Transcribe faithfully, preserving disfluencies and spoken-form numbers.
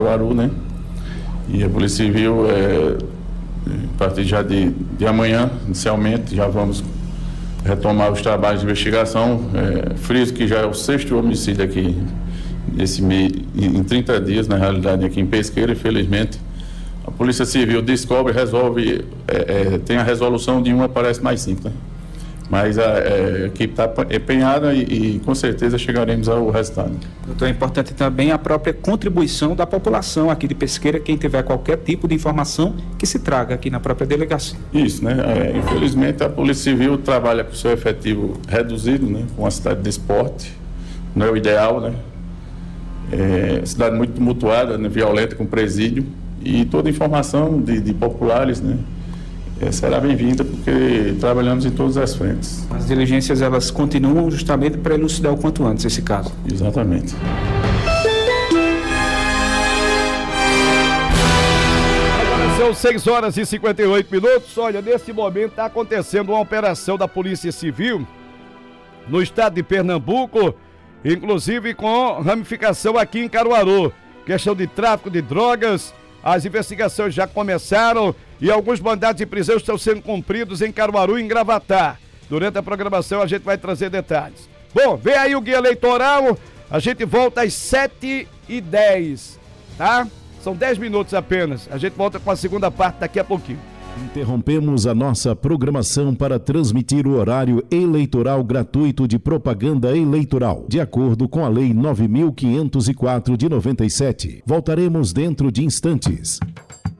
Caruaru, né? E a Polícia Civil, é, a partir já de, de amanhã, inicialmente, já vamos retomar os trabalhos de investigação. É, friso que já é o sexto homicídio aqui nesse mês, em trinta dias, na realidade, aqui em Pesqueira, infelizmente. A Polícia Civil descobre, resolve, é, é, tem a resolução de um, aparece mais cinco, né? Mas a, é, a equipe está empenhada e, e com certeza chegaremos ao resultado. Doutor, é importante também a própria contribuição da população aqui de Pesqueira, quem tiver qualquer tipo de informação que se traga aqui na própria delegacia. Isso, né? É, infelizmente a Polícia Civil trabalha com seu efetivo reduzido, né? Com a cidade de esporte, não é o ideal, né? É, cidade muito tumultuada, né? Violenta, com presídio, e toda informação de, de populares, né? É, será bem-vinda, porque trabalhamos em todas as frentes. As diligências, elas continuam justamente para elucidar o quanto antes esse caso. Exatamente. Agora são seis horas e cinquenta e oito minutos. Olha, nesse momento está acontecendo uma operação da Polícia Civil no estado de Pernambuco, inclusive com ramificação aqui em Caruaru. Questão de tráfico de drogas. As investigações já começaram e alguns mandados de prisão estão sendo cumpridos em Caruaru e em Gravatá. Durante a programação a gente vai trazer detalhes. Bom, vem aí o guia eleitoral, a gente volta às sete e dez, tá? São dez minutos apenas, a gente volta com a segunda parte daqui a pouquinho. Interrompemos a nossa programação para transmitir o horário eleitoral gratuito de propaganda eleitoral, de acordo com a Lei nove mil quinhentos e quatro de noventa e sete. Voltaremos dentro de instantes.